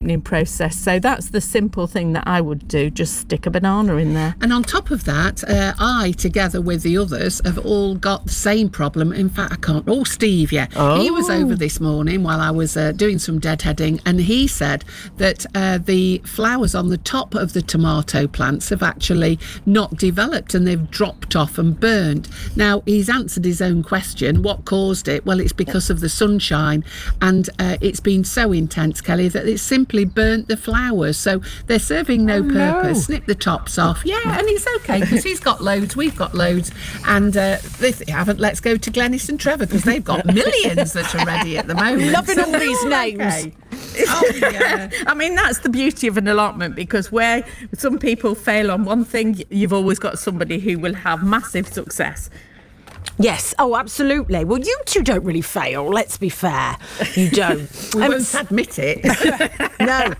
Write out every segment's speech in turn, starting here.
ripening process. So that's the simple thing that I would do, just stick a banana in there. And on top of that, I, together with the others, have all got the same problem. In fact, I can't... Oh, Steve, yeah. Oh. He was over this morning while I was doing some deadheading, and he said that the flowers on the top of the tomato plants have actually not developed and they've dropped off and burnt. Now, he's answered his own question. What caused it? Well, it's because of the sunshine, and it's been so intense, Kelly, that it's simply burnt the flowers. So they're serving no purpose. Snip the tops off. Yeah, and it's okay because he's got loads, we've got loads, and they haven't. Let's go to Glenys and Trevor because they've got millions that are ready at the moment. Loving all these names. Okay. Oh, yeah. I mean, that's the beauty of an allotment, because where some people fail on one thing, you've always got somebody who will have massive success. Yes, oh, absolutely. Well, you two don't really fail, let's be fair. You don't. We won't admit it. No.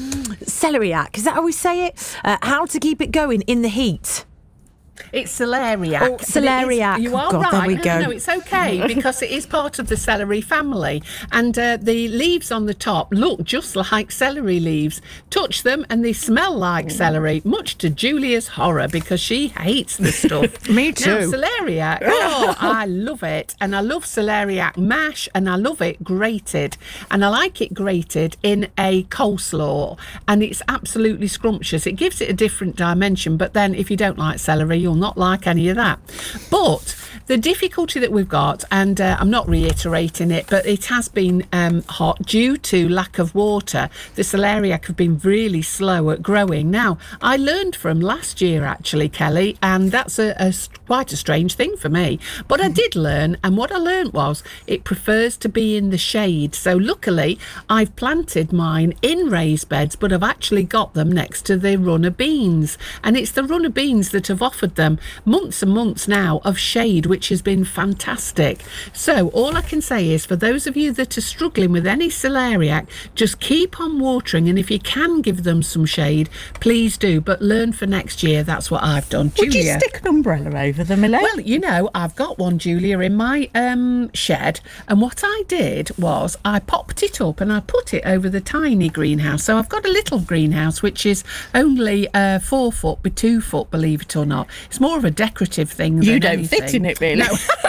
Celeriac, is that how we say it? How to keep it going in the heat. It's celeriac. Oh, celeriac. You are God, right. there we go. No, it's okay because it is part of the celery family. And the leaves on the top look just like celery leaves. Touch them and they smell like celery, much to Julia's horror because she hates the stuff. Me too. Now, celeriac, oh, I love it. And I love celeriac mash and I love it grated. And I like it grated in a coleslaw. And it's absolutely scrumptious. It gives it a different dimension. But then if you don't like celery, you'll not like any of that. But the difficulty that we've got, and I'm not reiterating it, but it has been hot due to lack of water. The celeriac have been really slow at growing. Now, I learned from last year, actually, Kelly, and that's quite a strange thing for me. But I did learn, and what I learned was it prefers to be in the shade. So luckily, I've planted mine in raised beds, but I've actually got them next to the runner beans. And it's the runner beans that have offered them months and months now of shade, which has been fantastic. So all I can say is, for those of you that are struggling with any celeriac, just keep on watering, and if you can give them some shade, please do, but learn for next year. That's what I've done. Would Julia? you stick an umbrella over them, Elaine? Well, you know, I've got one, Julia, in my shed, and what I did was I popped it up and I put it over the tiny greenhouse. So I've got a little greenhouse which is only 4 foot by 2 foot, believe it or not. It's more of a decorative thing. You than don't anything. fit in it, really. No.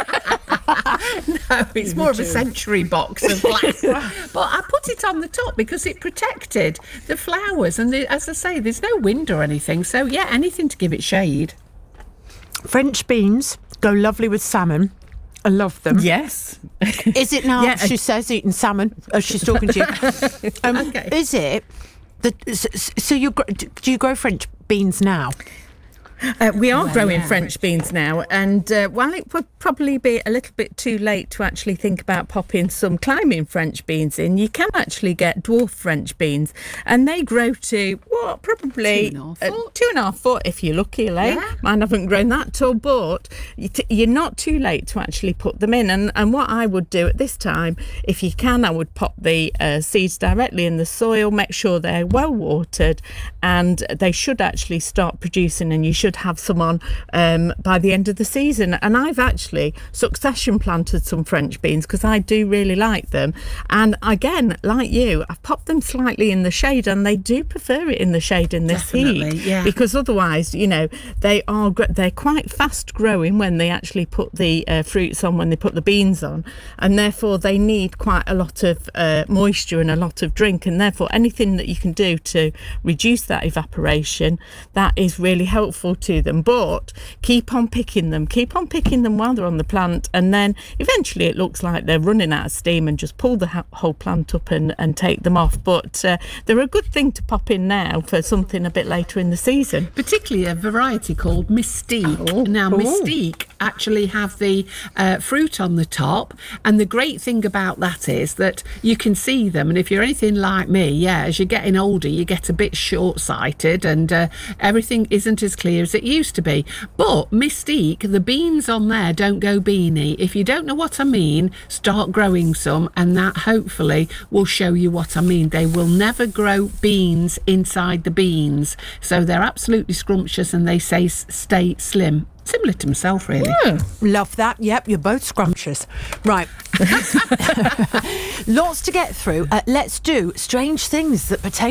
No, it's more of a century box of glass. But I put it on the top because it protected the flowers, and as I say, there's no wind or anything, so yeah, anything to give it shade. French beans go lovely with salmon. I love them. Yes. Is it now, Yeah. she says, eating salmon as she's talking to you? Okay. Is it... So do you grow French beans now? We are growing French beans now, and while it would probably be a little bit too late to actually think about popping some climbing French beans in, you can actually get dwarf French beans, and they grow to probably 2.5 foot if you're lucky, Elaine. Yeah. Mine haven't grown that tall, but you're not too late to actually put them in. And what I would do at this time, if you can, I would pop the seeds directly in the soil, make sure they're well watered, and they should actually start producing, and you should have some on by the end of the season. And I've actually succession planted some French beans because I do really like them, and again, like you, I've popped them slightly in the shade, and they do prefer it in the shade in this Definitely, heat, yeah. because otherwise, you know, they're quite fast growing when they actually put the fruits on, when they put the beans on, and therefore they need quite a lot of moisture and a lot of drink, and therefore anything that you can do to reduce that evaporation, that is really helpful to them. But keep on picking them while they're on the plant, and then eventually it looks like they're running out of steam, and just pull the whole plant up and take them off. But they're a good thing to pop in now for something a bit later in the season. Particularly a variety called Mystique. Now, Mystique actually have the fruit on the top, and the great thing about that is that you can see them, and if you're anything like me, as you're getting older, you get a bit short-sighted, and everything isn't as clear as it used to be. But Mystique, the beans on there don't go beany. If you don't know what I mean, start growing some, and that hopefully will show you what I mean. They will never grow beans inside the beans, so they're absolutely scrumptious, and they stay slim. Similar to myself, really. Love that. Yep, you're both scrumptious. Right. Lots to get through. Let's do strange things that potatoes